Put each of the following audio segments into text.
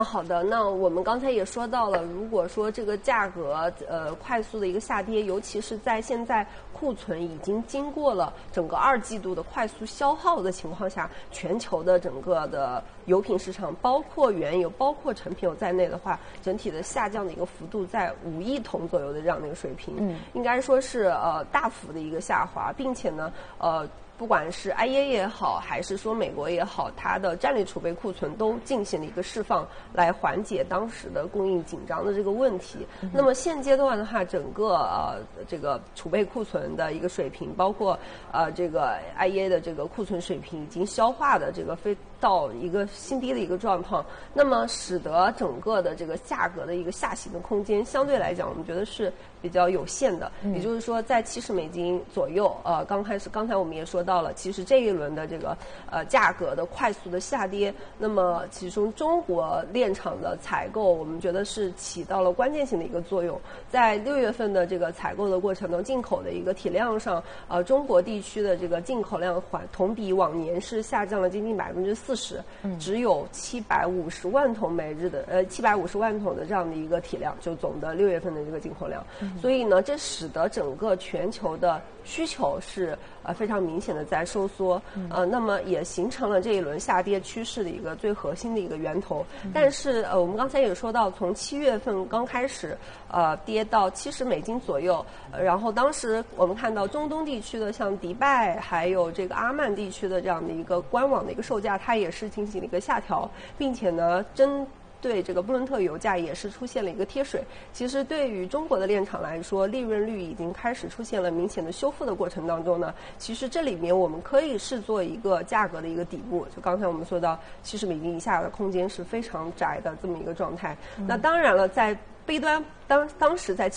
好的，那我们刚才也说到了，如果说这个价格快速的一个下跌，尤其是在现在库存已经经过了整个2季度的快速消耗的情况下，全球的整个的油品市场，包括原油、包括成品油在内的话，整体的下降的一个幅度在5亿桶左右的这样的一个水平，应该说是大幅的一个下滑，并且呢不管是 IEA 也好，还是说美国也好，它的战略储备库存都进行了一个释放，来缓解当时的供应紧张的这个问题。那么现阶段的话，整个这个储备库存的一个水平，包括这个 IEA 的这个库存水平已经消化的这个到一个新低的一个状况，那么使得整个的这个价格的一个下行的空间相对来讲，我们觉得是比较有限的。也就是说，在$70左右，刚才我们也说到了，其实这一轮的这个价格的快速的下跌，那么其中中国炼厂的采购，我们觉得是起到了关键性的一个作用。在6月份的这个采购的过程中，进口的一个体量上，中国地区的这个进口量同比往年是下降了接近40%，只有750万桶每日的750万桶的这样的一个体量，就总的6月份的这个进口量。所以呢，这使得整个全球的需求是非常明显的在收缩，那么也形成了这一轮下跌趋势的一个最核心的一个源头。但是我们刚才也说到，从7月份刚开始跌到$70左右，然后当时我们看到中东地区的像迪拜还有这个阿曼地区的这样的一个官网的一个售价，它也是进行了一个下调，并且呢对这个布伦特油价也是出现了一个贴水。其实对于中国的炼厂来说，利润率已经开始出现了明显的修复的过程当中呢，其实这里面我们可以视作一个价格的一个底部。就刚才我们说到$70以下的空间是非常窄的这么一个状态。那当然了，在悲端当时在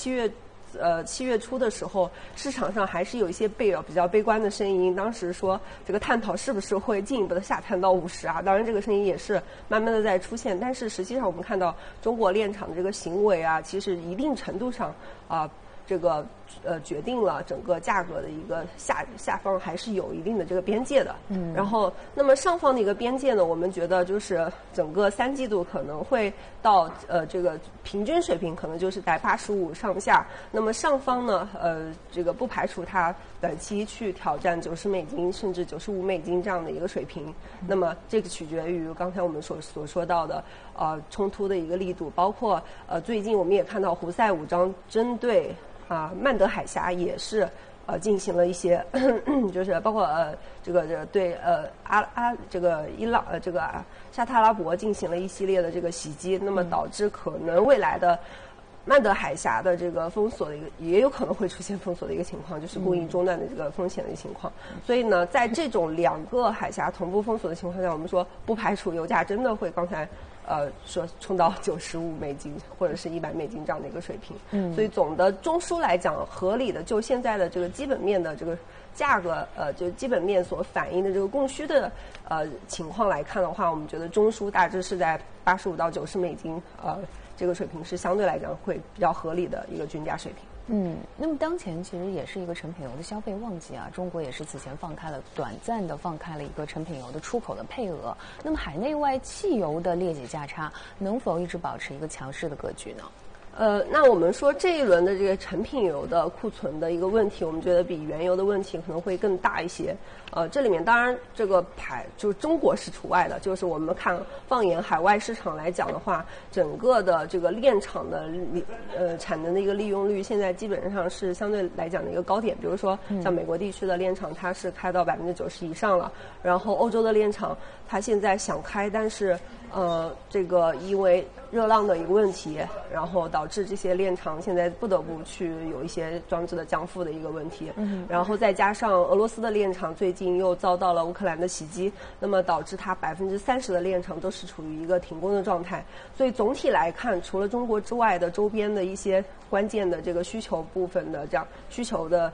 7月初的时候，市场上还是有一些比较悲观的声音，当时说这个碳讨是不是会进一步的下探到50啊？当然这个声音也是慢慢的在出现，但是实际上我们看到中国炼厂的这个行为啊，其实一定程度上这个决定了整个价格的一个下方还是有一定的这个边界的。然后那么上方的一个边界呢，我们觉得就是整个3季度可能会到这个平均水平可能就是在85上下。那么上方呢这个不排除它短期去挑战$90甚至$95这样的一个水平。那么这个取决于刚才我们所说到的冲突的一个力度，包括最近我们也看到胡塞武装针对曼德海峡也是进行了一些就是包括这个对这个伊朗这个沙特阿拉伯进行了一系列的这个袭击，那么导致可能未来的曼德海峡的这个封锁的一个也有可能会出现封锁的一个情况，就是供应中断的这个风险的一个情况。所以呢，在这种2个海峡同步封锁的情况下，我们说不排除油价真的会刚才说冲到$95或者是$100这样的一个水平。所以总的中枢来讲，合理的就现在的这个基本面的这个价格就基本面所反映的这个供需的情况来看的话，我们觉得中枢大致是在$85到$90这个水平是相对来讲会比较合理的一个均价水平。 那么当前其实也是一个成品油的消费旺季啊，中国也是此前短暂的放开了一个成品油的出口的配额。那么海内外汽油的劣减价差能否一直保持一个强势的格局呢？ 那我们说这一轮的这个成品油的库存的一个问题，我们觉得比原油的问题可能会更大一些。这里面当然这个就是中国是除外的，就是我们放眼海外市场来讲的话，整个的这个炼厂的产能的一个利用率现在基本上是相对来讲的一个高点。比如说像美国地区的炼厂，它是开到90%以上了，然后欧洲的炼厂它现在想开，但是这个因为热浪的一个问题，然后导致这些炼厂现在不得不去有一些装置的降负的一个问题。然后再加上俄罗斯的炼厂最近又遭到了乌克兰的袭击，那么导致它30%的炼厂都是处于一个停工的状态。所以总体来看，除了中国之外的周边的一些关键的这个需求部分的这样需求的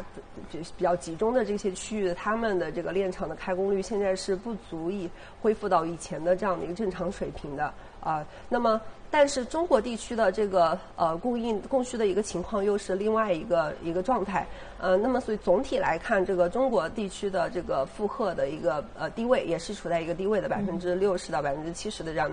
比较集中的这些区域，他们的这个炼厂的开工率现在是不足以恢复到到以前的这样的一个正常水平的那么但是中国地区的这个供需的一个情况又是另外一个状态那么所以总体来看，这个中国地区的这个负荷的一个低位也是处在一个低位的60%到70%的这样